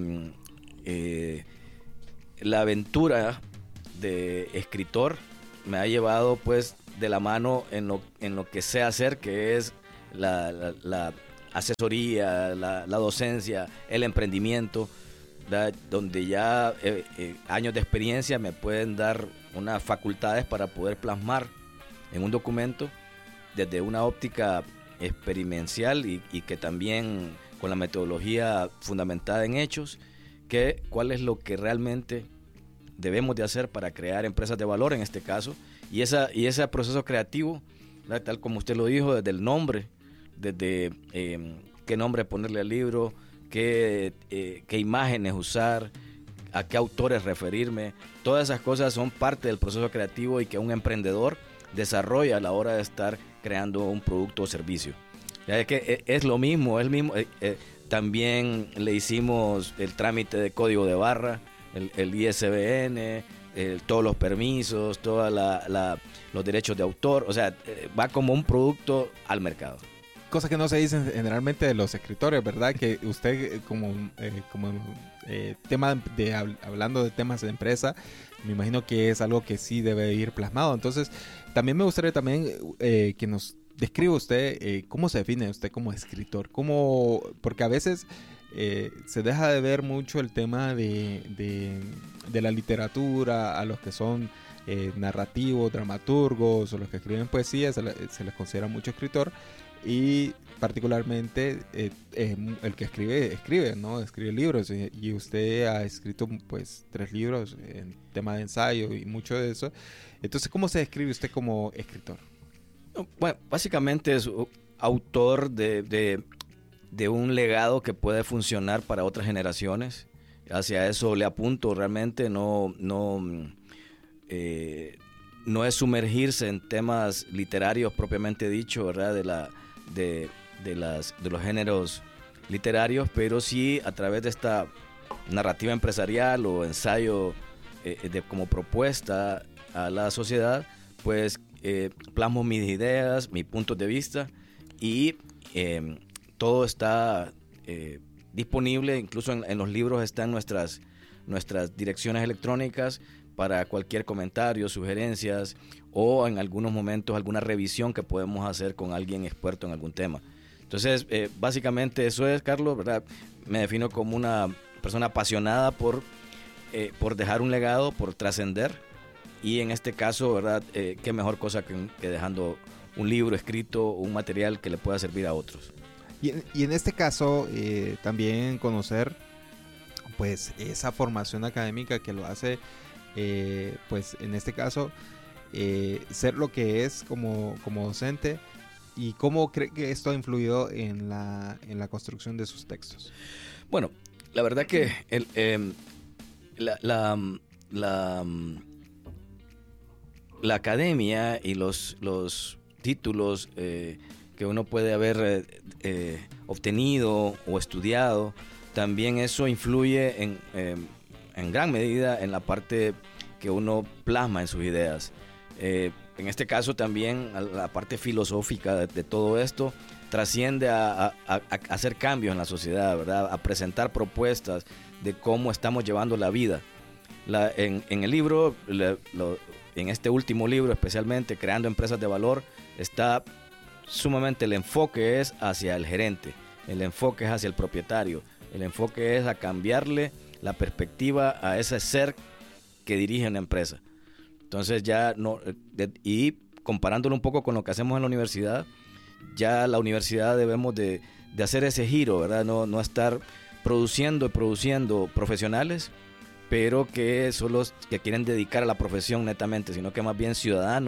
la aventura de escritor me ha llevado pues de la mano en lo que sé hacer, que es la asesoría, la docencia, el emprendimiento, ¿verdad? Donde ya años de experiencia me pueden dar unas facultades para poder plasmar en un documento desde una óptica experimental y que también con la metodología fundamentada en hechos, que cuál es lo que realmente debemos de hacer para crear empresas de valor en este caso, y ese proceso creativo, ¿verdad? Tal como usted lo dijo, desde el nombre, desde qué nombre ponerle al libro, qué imágenes usar, a qué autores referirme, todas esas cosas son parte del proceso creativo y que un emprendedor desarrolla a la hora de estar creando un producto o servicio. Ya es que es lo mismo, también le hicimos el trámite de código de barra, el ISBN, todos los permisos, todos los derechos de autor, o sea, va como un producto al mercado. Cosa que no se dice generalmente de los escritores, ¿verdad? Que usted hablando de temas de empresa, me imagino que es algo que sí debe ir plasmado. Entonces, también me gustaría que nos describa usted cómo se define usted como escritor. Porque a veces se deja de ver mucho el tema de la literatura, a los que son narrativos, dramaturgos o los que escriben poesía, se les considera mucho escritor. Y particularmente el que escribe, ¿no? Escribe libros, y usted ha escrito pues 3 libros en tema de ensayo y mucho de eso. Entonces, ¿cómo se describe usted como escritor? Bueno, básicamente es autor de un legado que puede funcionar para otras generaciones. Hacia eso le apunto realmente, no es sumergirse en temas literarios propiamente dicho, ¿verdad? De los géneros literarios, pero sí a través de esta narrativa empresarial o ensayo como propuesta a la sociedad, pues plasmo mis ideas, mis puntos de vista, y todo está disponible, incluso en los libros están nuestras direcciones electrónicas para cualquier comentario, sugerencias o en algunos momentos alguna revisión que podemos hacer con alguien experto en algún tema. Entonces, básicamente eso es, Carlos, ¿verdad? Me defino como una persona apasionada por dejar un legado, por trascender, y en este caso, ¿verdad? Qué mejor cosa que dejando un libro escrito, un material que le pueda servir a otros. Y en este caso, también conocer pues esa formación académica que lo hace, pues en este caso, ser lo que es como docente, y cómo cree que esto ha influido en la construcción de sus textos. Bueno, la verdad que la academia y los títulos que uno puede haber obtenido o estudiado, también eso influye en gran medida en la parte que uno plasma en sus ideas. En este caso también la parte filosófica de todo esto trasciende a hacer cambios en la sociedad, ¿verdad? A presentar propuestas de cómo estamos llevando la vida. En el libro, en este último libro especialmente, Creando Empresas de Valor, está sumamente el enfoque es hacia el gerente, el enfoque es hacia el propietario, el enfoque es a cambiarle la perspectiva a ese ser que dirige una empresa. Entonces y comparándolo un poco con lo que hacemos en la universidad, ya la universidad debemos de hacer ese giro, ¿verdad? No estar produciendo profesionales, pero que son los que quieren dedicar a la profesión netamente, sino que más bien ciudadanos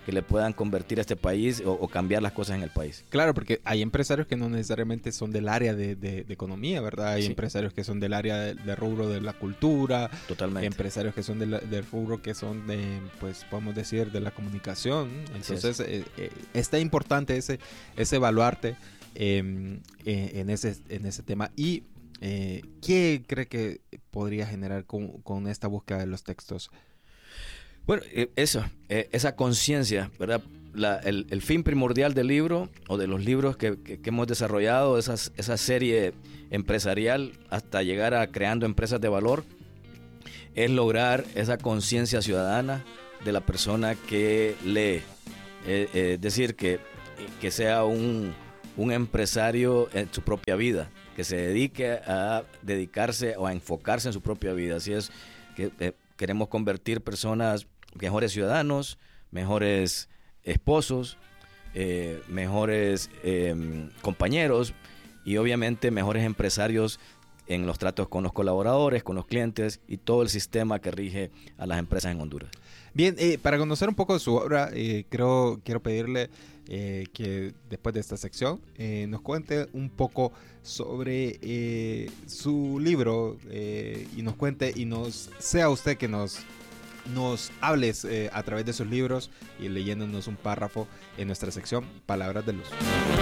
que le puedan convertir a este país o cambiar las cosas en el país. Claro, porque hay empresarios que no necesariamente son del área de economía, ¿verdad? Hay empresarios que son del área de rubro de la cultura. Totalmente. Empresarios que son del rubro que son de, pues, podemos decir, de la comunicación. Entonces, está importante ese evaluarte en ese tema. Y ¿qué cree que podría generar con esta búsqueda de los textos? Bueno, esa conciencia, ¿verdad? El fin primordial del libro o de los libros que hemos desarrollado, esa serie empresarial hasta llegar a creando empresas de valor, es lograr esa conciencia ciudadana de la persona que lee. Es decir, que sea un empresario en su propia vida, que se dedique a dedicarse o a enfocarse en su propia vida. Así es que queremos convertir personas mejores ciudadanos, mejores esposos, mejores compañeros y obviamente mejores empresarios en los tratos con los colaboradores, con los clientes y todo el sistema que rige a las empresas en Honduras. Bien, para conocer un poco de su obra, quiero pedirle que después de esta sección nos cuente un poco sobre su libro y nos cuente y sea usted que nos hables a través de sus libros y leyéndonos un párrafo en nuestra sección Palabras de Luz.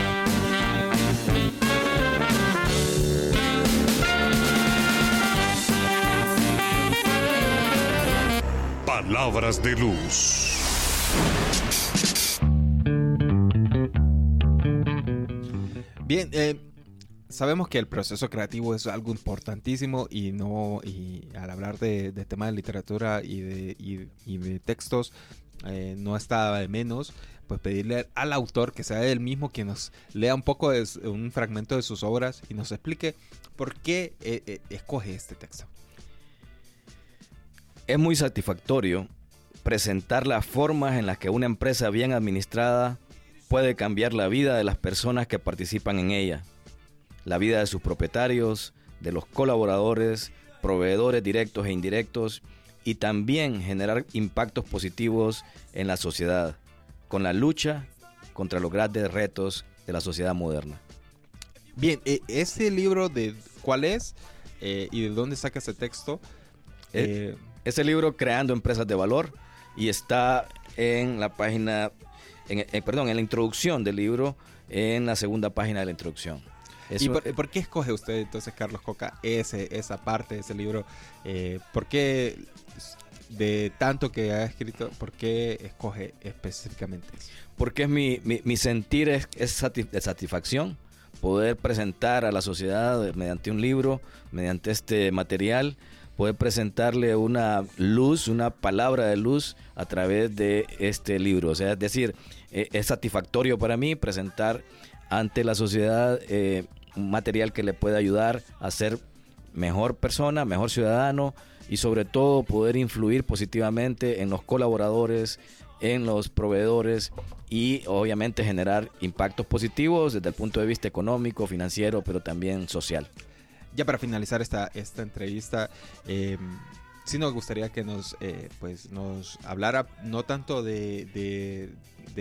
Palabras de Luz. Bien, sabemos que el proceso creativo es algo importantísimo y al hablar de temas de literatura y de textos, no está de menos pues pedirle al autor que sea él mismo que nos lea un poco de un fragmento de sus obras y nos explique por qué escoge este texto. Es muy satisfactorio presentar las formas en las que una empresa bien administrada puede cambiar la vida de las personas que participan en ella, la vida de sus propietarios, de los colaboradores, proveedores directos e indirectos y también generar impactos positivos en la sociedad, con la lucha contra los grandes retos de la sociedad moderna. Bien, ¿ese libro de cuál es y de dónde saca ese texto? Ese libro, Creando Empresas de Valor, y está en la página, en la introducción del libro, en la segunda página de la introducción. ¿Y por qué escoge usted entonces, Carlos Coca, esa parte de ese libro? ¿Por qué, de tanto que ha escrito, por qué escoge específicamente eso? Porque es mi sentir es de satisfacción poder presentar a la sociedad mediante un libro, mediante este material, poder presentarle una luz, una palabra de luz a través de este libro. O sea, es decir, es satisfactorio para mí presentar ante la sociedad un material que le pueda ayudar a ser mejor persona, mejor ciudadano y sobre todo poder influir positivamente en los colaboradores, en los proveedores y obviamente generar impactos positivos desde el punto de vista económico, financiero, pero también social. Ya para finalizar esta entrevista, sí nos gustaría que nos hablara no tanto del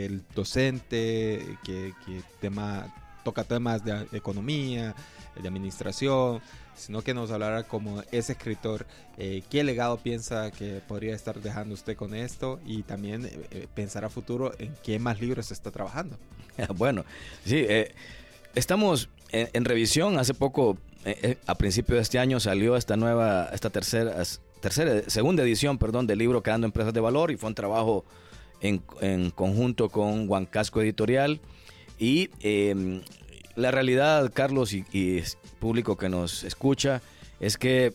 docente que toca temas de economía, de administración, sino que nos hablara como ese escritor, qué legado piensa que podría estar dejando usted con esto y también pensar a futuro en qué más libros está trabajando. Bueno, sí, estamos en revisión. Hace poco, a principio de este año, salió esta segunda edición del libro Creando Empresas de Valor, y fue un trabajo en conjunto con Huancasco Editorial. Y la realidad, Carlos y público que nos escucha, es que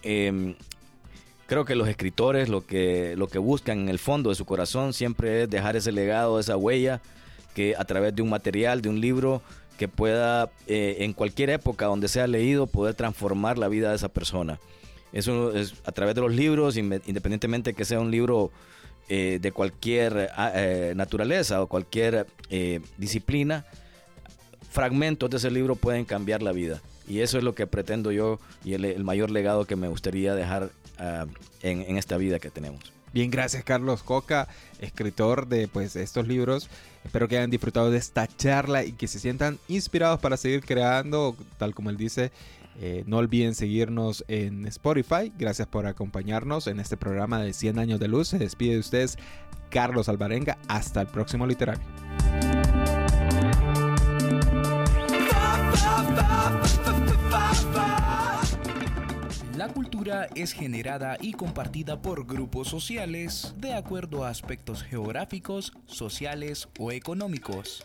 creo que los escritores lo que buscan en el fondo de su corazón siempre es dejar ese legado, esa huella, que a través de un material, de un libro, que pueda en cualquier época donde sea leído poder transformar la vida de esa persona. Eso es a través de los libros, independientemente que sea un libro de cualquier naturaleza o cualquier disciplina, fragmentos de ese libro pueden cambiar la vida. Y eso es lo que pretendo yo y el mayor legado que me gustaría dejar en esta vida que tenemos. Bien, gracias Carlos Coca, escritor de pues estos libros. Espero que hayan disfrutado de esta charla y que se sientan inspirados para seguir creando, tal como él dice. No olviden seguirnos en Spotify. Gracias por acompañarnos en este programa de 100 años de luz. Se despide de ustedes Carlos Alvarenga. Hasta el próximo literario. La cultura es generada y compartida por grupos sociales de acuerdo a aspectos geográficos, sociales o económicos.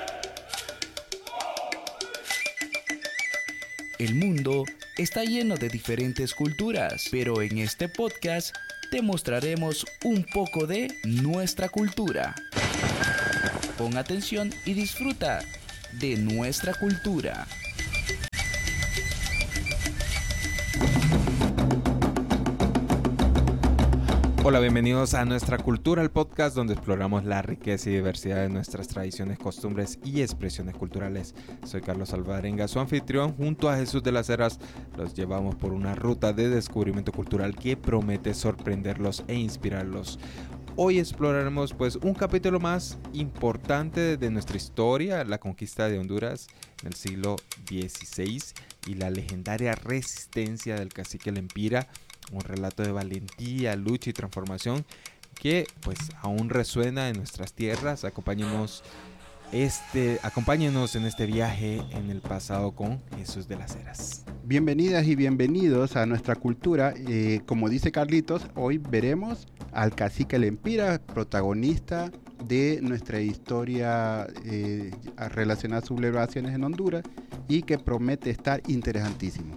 El mundo está lleno de diferentes culturas, pero en este podcast te mostraremos un poco de nuestra cultura. Pon atención y disfruta de nuestra cultura. Hola, bienvenidos a Nuestra Cultura, el podcast donde exploramos la riqueza y diversidad de nuestras tradiciones, costumbres y expresiones culturales. Soy Carlos Alvarenga, su anfitrión. Junto a Jesús de las Heras los llevamos por una ruta de descubrimiento cultural que promete sorprenderlos e inspirarlos. Hoy exploraremos pues un capítulo más importante de nuestra historia, la conquista de Honduras en el siglo XVI y la legendaria resistencia del cacique Lempira. Un relato de valentía, lucha y transformación que pues aún resuena en nuestras tierras. Acompáñenos en este viaje en el pasado con Jesús de las Heras. Bienvenidas y bienvenidos a Nuestra Cultura. Como dice Carlitos, hoy veremos al cacique Lempira, protagonista de nuestra historia relacionada a sublevaciones en Honduras y que promete estar interesantísimo.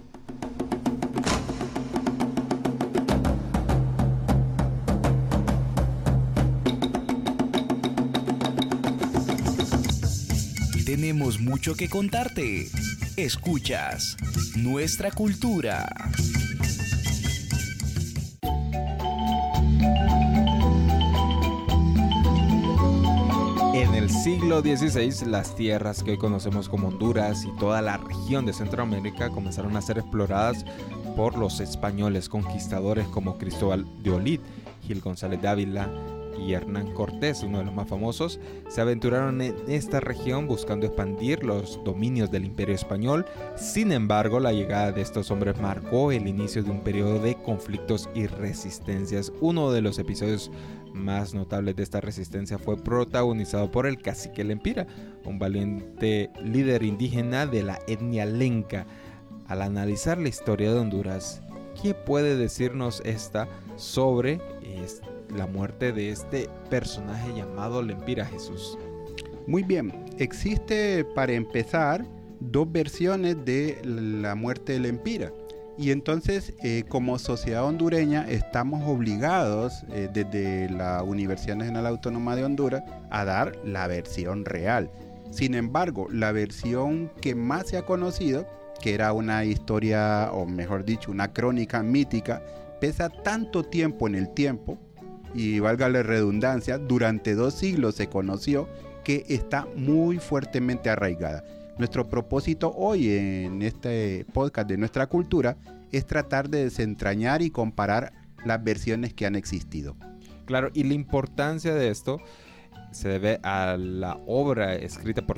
Tenemos mucho que contarte. Escuchas Nuestra Cultura. En el siglo XVI, las tierras que hoy conocemos como Honduras y toda la región de Centroamérica comenzaron a ser exploradas por los españoles conquistadores como Cristóbal de Olid, Gil González de Ávila y Hernán Cortés, uno de los más famosos. Se aventuraron en esta región buscando expandir los dominios del Imperio Español. Sin embargo, la llegada de estos hombres marcó el inicio de un periodo de conflictos y resistencias. Uno de los episodios más notables de esta resistencia fue protagonizado por el cacique Lempira, un valiente líder indígena de la etnia lenca. Al analizar la historia de Honduras, ¿qué puede decirnos esta sobre la muerte de este personaje llamado Lempira, Jesús? Muy bien, existe para empezar dos versiones de la muerte de Lempira. Y entonces, como sociedad hondureña, estamos obligados desde la Universidad Nacional Autónoma de Honduras a dar la versión real. Sin embargo, la versión que más se ha conocido, que era una historia, o mejor dicho, una crónica mítica, pesa tanto tiempo en el tiempo, y valga la redundancia, durante 2 siglos se conoció, que está muy fuertemente arraigada. Nuestro propósito hoy en este podcast de Nuestra Cultura es tratar de desentrañar y comparar las versiones que han existido. Claro, y la importancia de esto se debe a la obra escrita por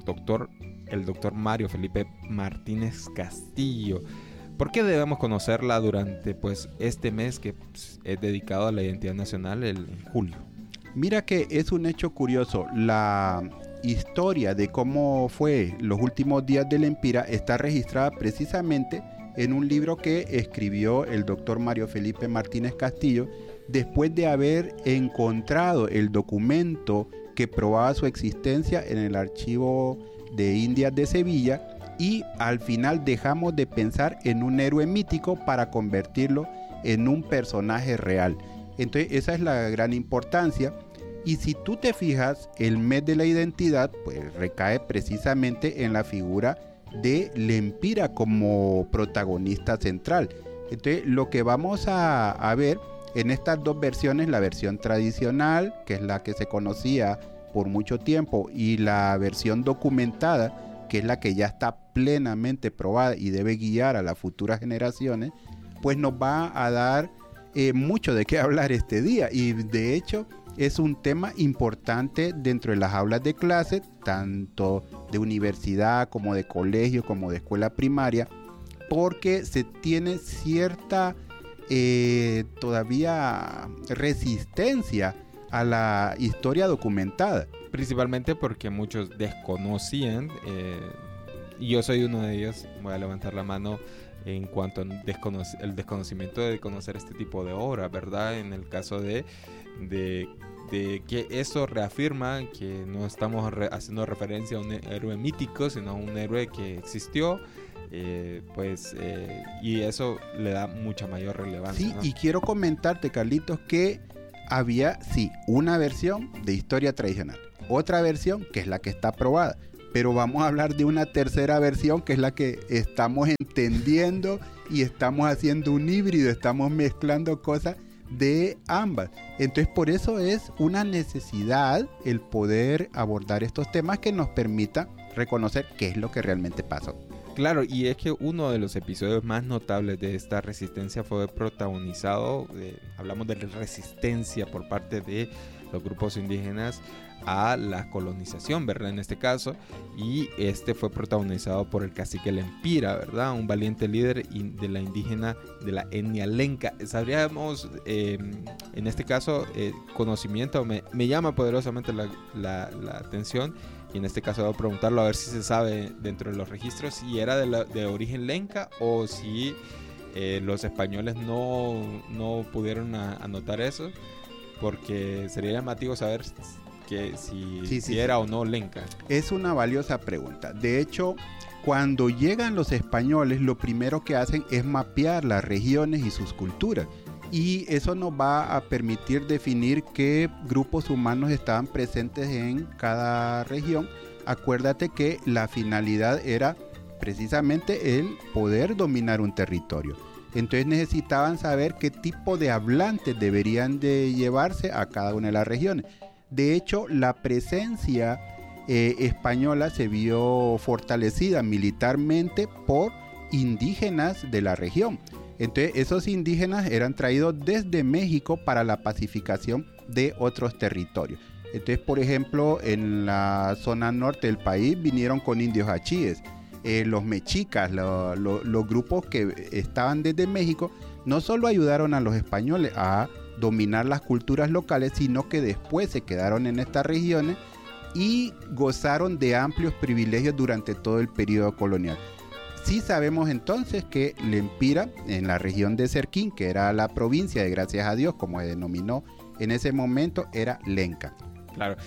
el doctor Mario Felipe Martínez Castillo. ¿Por qué debemos conocerla durante este mes que es dedicado a la identidad nacional en julio? Mira que es un hecho curioso. La historia de cómo fue los últimos días de Lempira está registrada precisamente en un libro que escribió el doctor Mario Felipe Martínez Castillo después de haber encontrado el documento que probaba su existencia en el archivo de Indias de Sevilla, y al final dejamos de pensar en un héroe mítico para convertirlo en un personaje real. Entonces esa es la gran importancia. Y si tú te fijas, el mes de la identidad pues recae precisamente en la figura de Lempira como protagonista central. Entonces lo que vamos a ver en estas dos versiones, la versión tradicional, que es la que se conocía por mucho tiempo, y la versión documentada, que es la que ya está plenamente probada y debe guiar a las futuras generaciones, pues nos va a dar mucho de qué hablar este día, y de hecho es un tema importante dentro de las aulas de clase, tanto de universidad como de colegio, como de escuela primaria, porque se tiene cierta todavía resistencia a la historia documentada. Principalmente porque muchos desconocían, y yo soy uno de ellos, voy a levantar la mano en cuanto al desconocimiento de conocer este tipo de obra, ¿verdad? En el caso de que eso reafirma que no estamos haciendo referencia a un héroe mítico, sino a un héroe que existió, y eso le da mucha mayor relevancia. Sí, ¿no? Y quiero comentarte, Carlitos, que había, sí, una versión de historia tradicional, otra versión que es la que está aprobada, pero vamos a hablar de una tercera versión que es la que estamos entendiendo y estamos haciendo un híbrido, estamos mezclando cosas de ambas. Entonces por eso es una necesidad el poder abordar estos temas que nos permita reconocer qué es lo que realmente pasó. Claro, y es que uno de los episodios más notables de esta resistencia fue protagonizado, hablamos de resistencia por parte de los grupos indígenas a la colonización, ¿verdad? En este caso, y este fue protagonizado por el cacique Lempira, ¿verdad? Un valiente líder de la indígena de la etnia lenca. Sabríamos, en este caso, conocimiento, me llama poderosamente la atención, y en este caso debo preguntarlo a ver si se sabe dentro de los registros si era de origen lenca o si los españoles no pudieron anotar eso, porque sería llamativo saber que si era o no lenca. Es una valiosa pregunta. De hecho, cuando llegan los españoles, lo primero que hacen es mapear las regiones y sus culturas. Y eso nos va a permitir definir qué grupos humanos estaban presentes en cada región. Acuérdate que la finalidad era precisamente el poder dominar un territorio. Entonces necesitaban saber qué tipo de hablantes deberían de llevarse a cada una de las regiones. De hecho, la presencia española se vio fortalecida militarmente por indígenas de la región. Entonces esos indígenas eran traídos desde México para la pacificación de otros territorios. Entonces, por ejemplo, en la zona norte del país vinieron con indios achíes. Los mexicas, los grupos que estaban desde México, no solo ayudaron a los españoles a dominar las culturas locales, sino que después se quedaron en estas regiones y gozaron de amplios privilegios durante todo el periodo colonial. Sí sabemos entonces que Lempira, en la región de Serquín, que era la provincia de Gracias a Dios, como se denominó en ese momento, era lenca. Claro.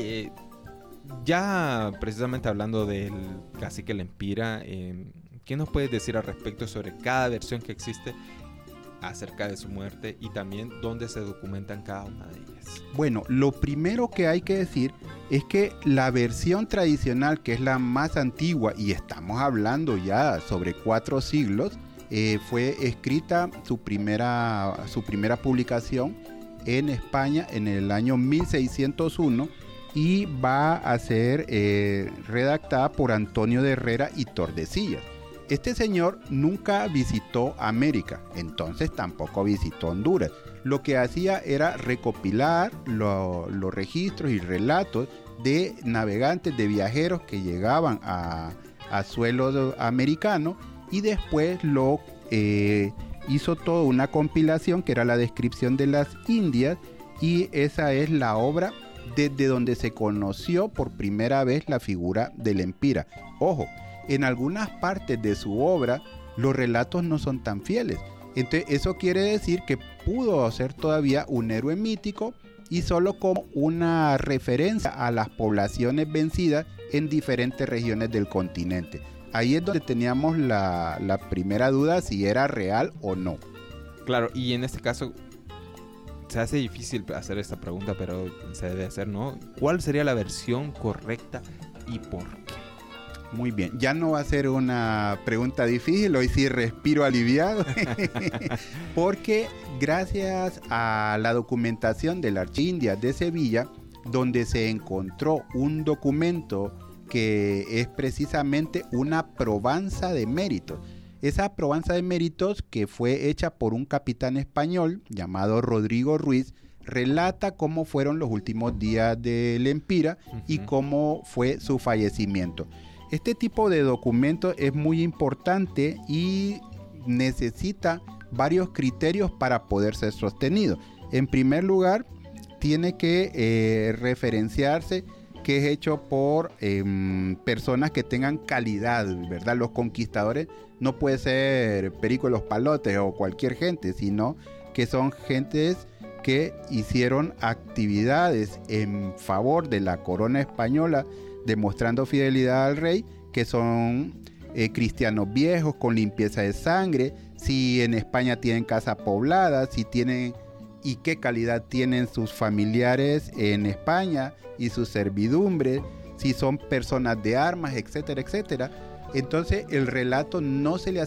Ya precisamente hablando del cacique Lempira, ¿qué nos puedes decir al respecto sobre cada versión que existe acerca de su muerte y también dónde se documentan cada una de ellas? Bueno, lo primero que hay que decir es que la versión tradicional, que es la más antigua, y estamos hablando ya sobre 4 siglos, fue escrita su primera publicación en España en el año 1601 y va a ser redactada por Antonio de Herrera y Tordesillas. Este señor nunca visitó América, entonces tampoco visitó Honduras. Lo que hacía era recopilar los registros y relatos de navegantes, de viajeros que llegaban a suelo americano, y después hizo toda una compilación que era la descripción de las Indias, y esa es la obra desde donde se conoció por primera vez la figura de Lempira. Ojo, en algunas partes de su obra los relatos no son tan fieles. Entonces eso quiere decir que pudo ser todavía un héroe mítico y solo como una referencia a las poblaciones vencidas en diferentes regiones del continente. Ahí es donde teníamos la primera duda si era real o no. Claro, y en este caso se hace difícil hacer esta pregunta, pero se debe hacer, ¿no? ¿Cuál sería la versión correcta y por qué? Muy bien, ya no va a ser una pregunta difícil, hoy sí respiro aliviado, porque gracias a la documentación del Archivo Indias de Sevilla, donde se encontró un documento que es precisamente una probanza de méritos. Esa probanza de méritos, que fue hecha por un capitán español llamado Rodrigo Ruiz, relata cómo fueron los últimos días del Empira y cómo fue su fallecimiento. Este tipo de documento es muy importante y necesita varios criterios para poder ser sostenido. En primer lugar, tiene que referenciarse que es hecho por personas que tengan calidad, ¿verdad? Los conquistadores no puede ser Perico de los Palotes o cualquier gente, sino que son gentes que hicieron actividades en favor de la corona española, demostrando fidelidad al rey, que son cristianos viejos con limpieza de sangre, si en España tienen casa poblada, si tienen y qué calidad tienen sus familiares en España y sus servidumbres, si son personas de armas, etcétera, etcétera. Entonces el relato no se le